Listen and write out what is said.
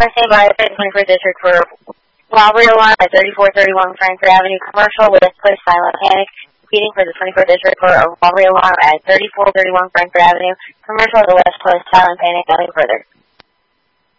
Stand by the 24th District for robbery alarm at 3431 Frankfurt Avenue. Commercial West Coast Silent Panic. Repeating for the 24th District for a robbery alarm at 3431 Frankfurt Avenue. Commercial the West Coast Silent Panic. Nothing further.